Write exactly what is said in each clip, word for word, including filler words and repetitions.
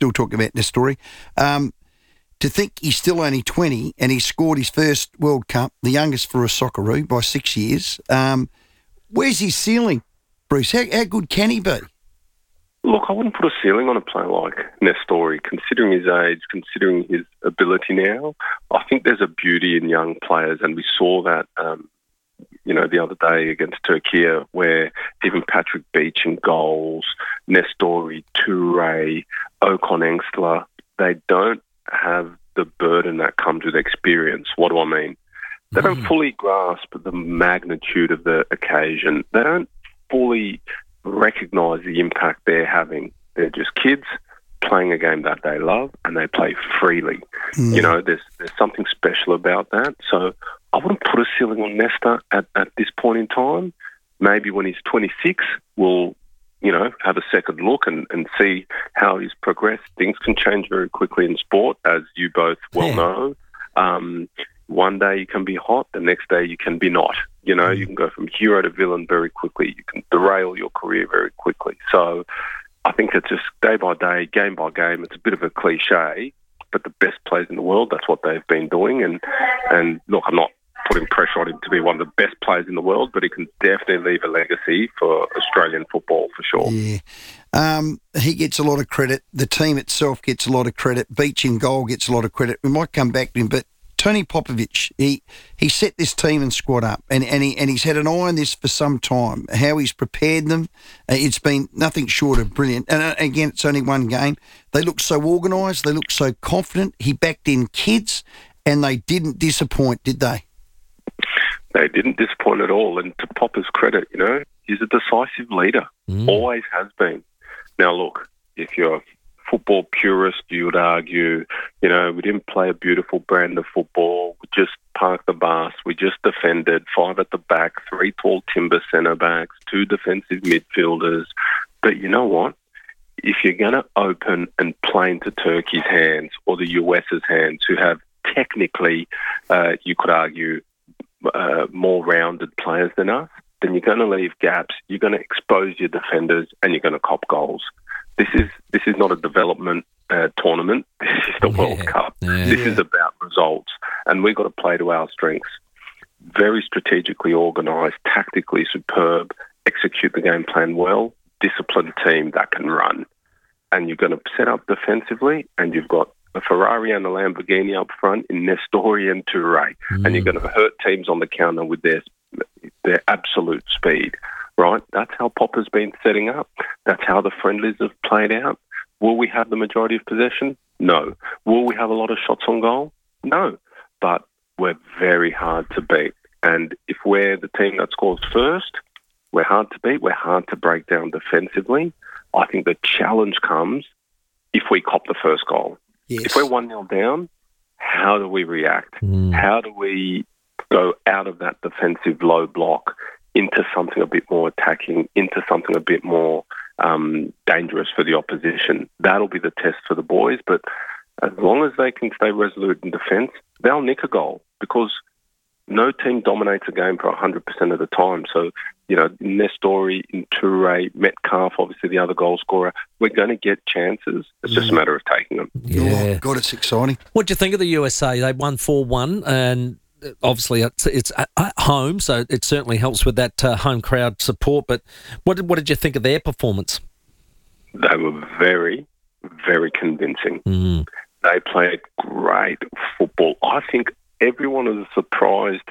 still talking about this story. Um, to think he's still only twenty and he scored his first World Cup, the youngest for a Socceroo by six years. Um, where's his ceiling, Bruce? How, how good can he be? Look, I wouldn't put a ceiling on a player like Nestori, considering his age, considering his ability now. I think there's a beauty in young players, and we saw that, um, you know, the other day against Turkey, where even Patrick Beach in goals, Nestori, Toure, Ocon Engstler, they don't have the burden that comes with experience. What do I mean? They don't fully grasp the magnitude of the occasion. They don't fully recognise the impact they're having. They're just kids playing a game that they love, and they play freely. Mm. You know, there's there's something special about that. So I wouldn't put a ceiling on Nesta at, at this point in time. Maybe when he's twenty-six, we'll, you know, have a second look and, and see how he's progressed. Things can change very quickly in sport, as you both well yeah. know. Um, one day you can be hot, the next day you can be not. You know, you can go from hero to villain very quickly. You can derail your career very quickly. So I think it's just day by day, game by game. It's a bit of a cliche, but the best players in the world, that's what they've been doing. And, and look, I'm not putting pressure on him to be one of the best players in the world, but he can definitely leave a legacy for Australian football for sure. Yeah. Um, he gets a lot of credit. The team itself gets a lot of credit. Beach in goal gets a lot of credit. We might come back to him, but Tony Popovic, he he set this team and squad up, and, and, he, and he's had an eye on this for some time, how he's prepared them. Uh, it's been nothing short of brilliant. And uh, again, it's only one game. They look so organised. They look so confident. He backed in kids, and they didn't disappoint, did they? They didn't disappoint at all. And to Popper's credit, you know, he's a decisive leader, mm. always has been. Now, look, if you're a football purist, you would argue, you know, we didn't play a beautiful brand of football. We just parked the bus. We just defended, five at the back, three tall timber centre backs, two defensive midfielders. But you know what? If you're going to open and play into Turkey's hands or the US's hands, who have technically, uh, you could argue, uh, more rounded players than us, then you're going to leave gaps. You're going to expose your defenders, and you're going to cop goals. This is this is not a development uh, tournament. This is the yeah. World Cup. Yeah. This is about results, and we've got to play to our strengths. Very strategically organised, tactically superb, execute the game plan well, disciplined team that can run. And you're going to set up defensively, and you've got a Ferrari and a Lamborghini up front in Nestori and Toure, mm. and you're going to hurt teams on the counter with their their absolute speed. Right, that's how Popper's been setting up. That's how the friendlies have played out. Will we have the majority of possession? No. Will we have a lot of shots on goal? No. But we're very hard to beat. And if we're the team that scores first, we're hard to beat. We're hard to break down defensively. I think the challenge comes if we cop the first goal. Yes. If we're one nil down, how do we react? Mm. How do we go out of that defensive low block into something a bit more attacking, into something a bit more um, dangerous for the opposition? That'll be the test for the boys. But as long as they can stay resolute in defence, they'll nick a goal, because no team dominates a game for one hundred percent of the time. So, you know, Nestori, Toure, Metcalf, obviously the other goal scorer, we're going to get chances. It's just a matter of taking them. Yeah. Oh, God, it's exciting. What do you think of the U S A? They won four one, and obviously it's, it's at home, so it certainly helps with that uh, home crowd support. But what did, what did you think of their performance? They were very, very convincing. Mm. They played great football. I think everyone was surprised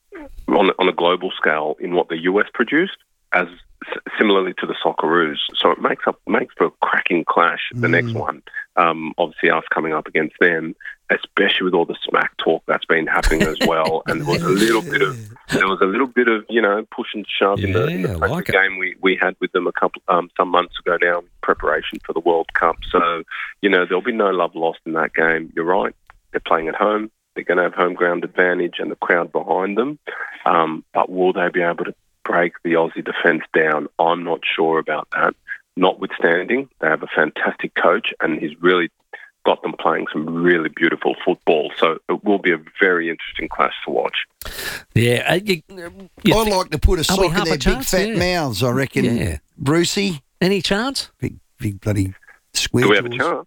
on, on a global scale in what the U S produced, as similarly to the Socceroos. So it makes up makes for a cracking clash, the mm. next one. Um, obviously, us coming up against them, especially with all the smack talk that's been happening as well. And there was a little bit of there was a little bit of you know push and shove yeah, in the, in the like game we, we had with them a couple um, some months ago now in preparation for the World Cup. So you know there'll be no love lost in that game. You're right. They're playing at home. They're going to have home ground advantage and the crowd behind them. Um, but will they be able to break the Aussie defence down? I'm not sure about that. Notwithstanding, they have a fantastic coach, and he's really got them playing some really beautiful football. So it will be a very interesting clash to watch. Yeah. Uh, you, you I'd like to put a sock in their big chance? fat yeah. mouths, I reckon. Yeah. Brucey? Any chance? Big, big bloody square Do we have jaws. a chance?